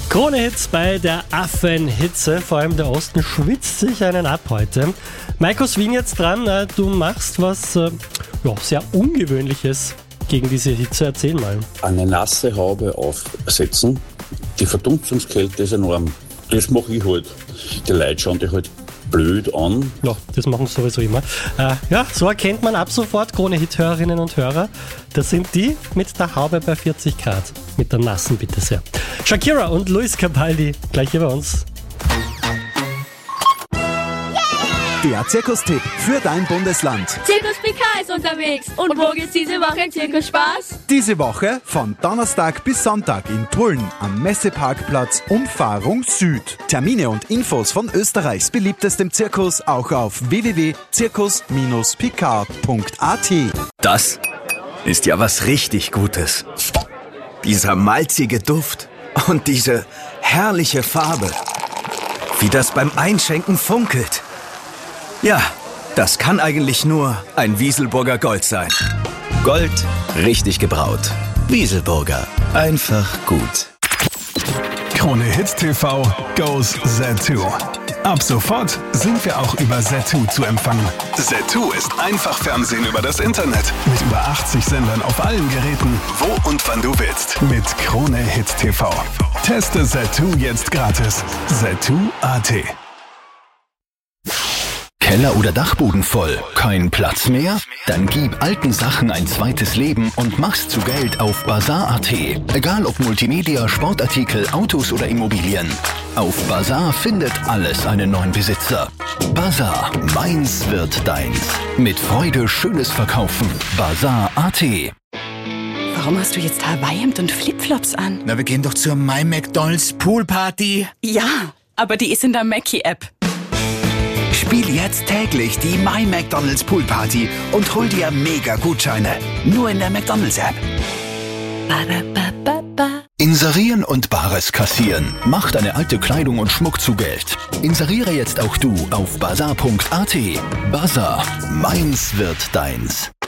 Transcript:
Krone-Hits bei der Affenhitze, vor allem der Osten schwitzt sich einen ab heute. Maiko Swing jetzt dran, du machst was sehr Ungewöhnliches gegen diese Hitze, erzähl mal. Eine nasse Haube aufsetzen, die Verdunstungskälte ist enorm. Das mache ich halt. Die Leute schauen dich halt blöd an. Ja, das machen sie sowieso immer. So erkennt man ab sofort Krone-Hit-Hörerinnen und Hörer. Das sind die mit der Haube bei 40 Grad. Mit der nassen, bitte sehr. Shakira und Luis Capaldi, gleich hier bei uns. Der Zirkustipp für dein Bundesland. Zirkus PK ist unterwegs. Und wo geht's diese Woche in Zirkus Spaß? Diese Woche von Donnerstag bis Sonntag in Tulln am Messeparkplatz Umfahrung Süd. Termine und Infos von Österreichs beliebtestem Zirkus auch auf www.zirkus-pk.at. Das ist ja was richtig Gutes. Dieser malzige Duft und diese herrliche Farbe. Wie das beim Einschenken funkelt. Ja, das kann eigentlich nur ein Wieselburger Gold sein. Gold, richtig gebraut. Wieselburger, einfach gut. Krone Hit TV goes Z2. Ab sofort sind wir auch über Z2 zu empfangen. Z2 ist einfach Fernsehen über das Internet. Mit über 80 Sendern auf allen Geräten, wo und wann du willst. Mit Krone Hit TV. Teste Z2 jetzt gratis. Z2.at. Keller oder Dachboden voll? Kein Platz mehr? Dann gib alten Sachen ein zweites Leben und mach's zu Geld auf Bazar.at. Egal ob Multimedia, Sportartikel, Autos oder Immobilien. Auf Bazar findet alles einen neuen Besitzer. Bazar, meins wird deins. Mit Freude schönes Verkaufen. Bazar.at. Warum hast du jetzt Hawaii-Hemd und Flipflops an? Na, wir gehen doch zur My McDonald's Poolparty. Ja, aber die ist in der Mackie-App. Spiel jetzt täglich die My McDonald's Poolparty und hol dir Mega-Gutscheine. Nur in der McDonald's-App. Inserieren und Bares kassieren. Mach deine alte Kleidung und Schmuck zu Geld. Inseriere jetzt auch du auf bazar.at. Bazar, meins wird deins.